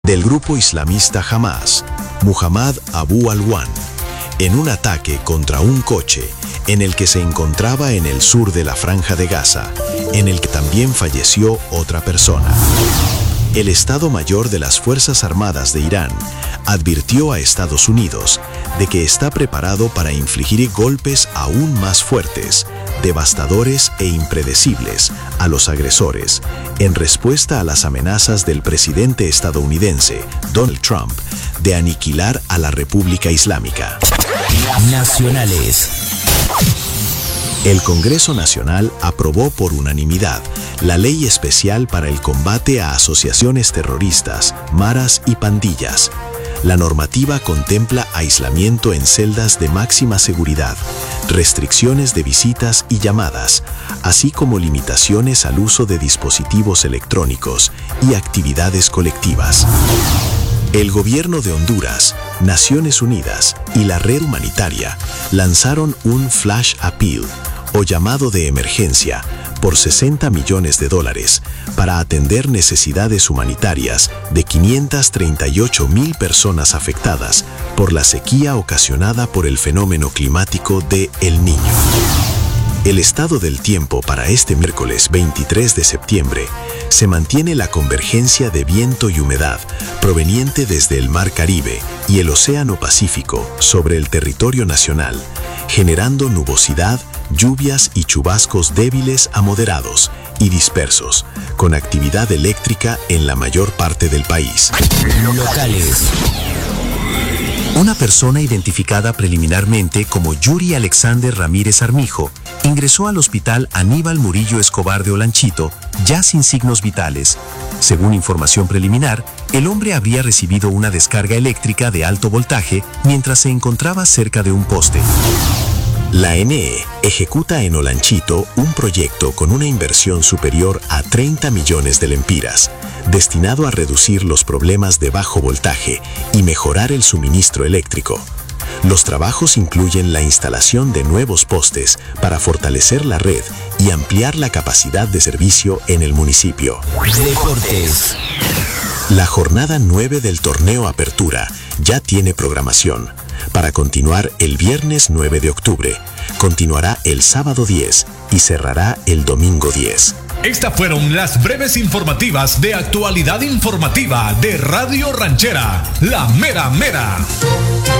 del grupo islamista Hamas, Muhammad Abu Alwan, en un ataque contra un coche en el que se encontraba en el sur de la Franja de Gaza, en el que también falleció otra persona. El Estado Mayor de las Fuerzas Armadas de Irán advirtió a Estados Unidos de que está preparado para infligir golpes aún más fuertes, devastadores e impredecibles a los agresores, en respuesta a las amenazas del presidente estadounidense, Donald Trump, de aniquilar a la República Islámica. Nacionales. El Congreso Nacional aprobó por unanimidad la Ley Especial para el Combate a Asociaciones Terroristas, Maras y Pandillas. La normativa contempla aislamiento en celdas de máxima seguridad, restricciones de visitas y llamadas, así como limitaciones al uso de dispositivos electrónicos y actividades colectivas. El gobierno de Honduras, Naciones Unidas y la red humanitaria lanzaron un flash appeal o llamado de emergencia por $60 millones para atender necesidades humanitarias de 538,000 personas afectadas por la sequía ocasionada por el fenómeno climático de El Niño. El estado del tiempo para este miércoles 23 de septiembre se mantiene la convergencia de viento y humedad proveniente desde el Mar Caribe y el Océano Pacífico sobre el territorio nacional, generando nubosidad, lluvias y chubascos débiles a moderados y dispersos, con actividad eléctrica en la mayor parte del país. Locales. Una persona identificada preliminarmente como Yuri Alexander Ramírez Armijo ingresó al hospital Aníbal Murillo Escobar de Olanchito, ya sin signos vitales. Según información preliminar, el hombre habría recibido una descarga eléctrica de alto voltaje mientras se encontraba cerca de un poste. La ENEE ejecuta en Olanchito un proyecto con una inversión superior a 30 millones de lempiras, destinado a reducir los problemas de bajo voltaje y mejorar el suministro eléctrico. Los trabajos incluyen la instalación de nuevos postes para fortalecer la red y ampliar la capacidad de servicio en el municipio. Deportes. La jornada 9 del torneo Apertura ya tiene programación. Para continuar el viernes 9 de octubre, continuará el sábado 10 y cerrará el domingo 10. Estas fueron las breves informativas de Actualidad Informativa de Radio Ranchera, La Mera Mera.